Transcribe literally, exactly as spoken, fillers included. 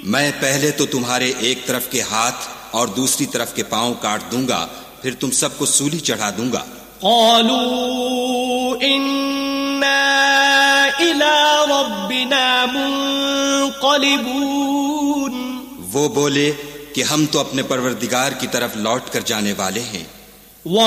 मैं पहले तो तुम्हारे एक तरफ के हाथ और दूसरी तरफ के पांव काट दूंगा, फिर तुम सबको सूली चढ़ा दूंगा। क़ालू इन्ना इला रब्बिना मुन्क़लिबून। वो बोले कि हम तो अपने परवरदिगार की तरफ लौट कर जाने वाले हैं।